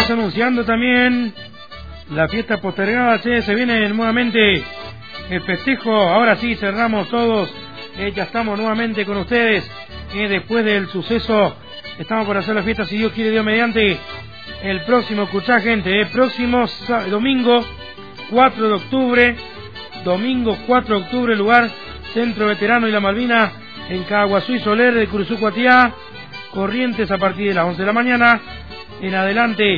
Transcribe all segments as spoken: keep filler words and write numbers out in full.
vamos anunciando también la fiesta postergada. Che, se viene nuevamente el festejo. Ahora sí, cerramos todos. Eh, ya estamos nuevamente con ustedes. Eh, después del suceso, estamos por hacer la fiesta, si Dios quiere, Dios mediante. El próximo, escuchá gente, eh, próximo domingo cuatro de octubre, domingo cuatro de octubre, lugar Centro Veterano y la Malvina, en Caguazú y Soler de Curuzú, Cuatiá. Corrientes a partir de las once de la mañana en adelante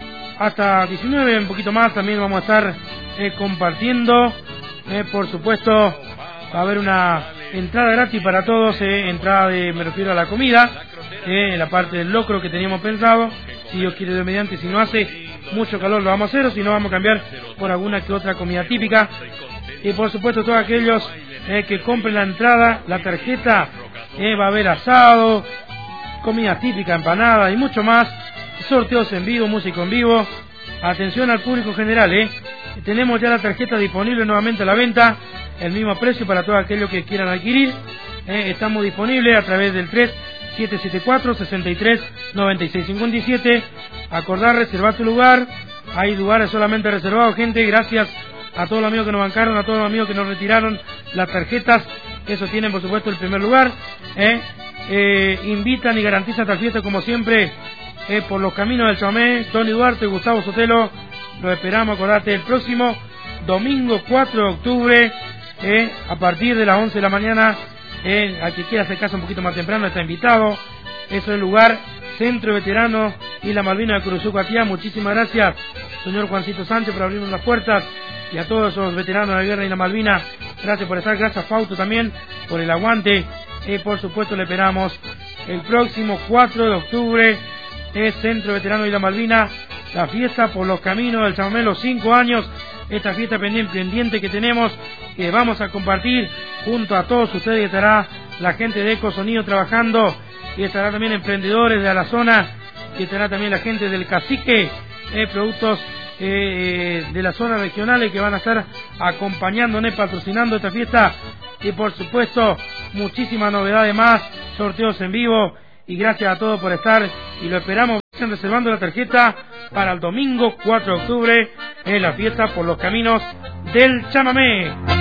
hasta diecinueve, un poquito más. También vamos a estar eh, compartiendo, eh, por supuesto va a haber una entrada gratis para todos, eh, entrada de, me refiero a la comida, eh, en la parte del locro que teníamos pensado, si Dios quiere de mediante. Si no hace mucho calor lo vamos a hacer, o si no vamos a cambiar por alguna que otra comida típica. Y por supuesto todos aquellos eh, que compren la entrada, la tarjeta, eh, va a haber asado, comida típica, empanada y mucho más, sorteos en vivo, música en vivo. Atención al público general, eh. tenemos ya la tarjeta disponible nuevamente a la venta, el mismo precio para todos aquellos que quieran adquirir. eh, estamos disponibles a través del tres siete siete cuatro, seis tres, nueve seis cinco siete. Acordar reservar tu lugar, hay lugares solamente reservados, gente. Gracias a todos los amigos que nos bancaron, a todos los amigos que nos retiraron las tarjetas, eso tienen por supuesto el primer lugar. eh. Eh, invitan y garantizan esta fiesta como siempre, eh, por los caminos del Chamamé, Tony Duarte, Gustavo Sotelo. Lo esperamos, acordate, el próximo domingo cuatro de octubre, eh, a partir de las once de la mañana. eh, al que quiera hacer caso un poquito más temprano está invitado. Eso es el lugar Centro Veterano y la Malvina de Curuzú, Cuatiá. Muchísimas gracias, señor Juancito Sánchez, por abrirnos las puertas, y a todos esos veteranos de la guerra y la Malvina, gracias por estar. Gracias, Fausto, también por el aguante. Eh, por supuesto le esperamos el próximo cuatro de octubre, es Centro Veterano y la Malvina, la fiesta por los caminos del Chamamé, los cinco años, esta fiesta pendiente, pendiente que tenemos, que vamos a compartir junto a todos ustedes. Estará la gente de Ecosonido trabajando, y estará también emprendedores de la zona, y estará también la gente del Cacique, eh, productos eh, de las zonas regionales que van a estar acompañándonos, patrocinando esta fiesta. Y por supuesto muchísimas novedades más, sorteos en vivo, y gracias a todos por estar, y lo esperamos. Están reservando la tarjeta para el domingo cuatro de octubre en la fiesta por los caminos del Chamamé.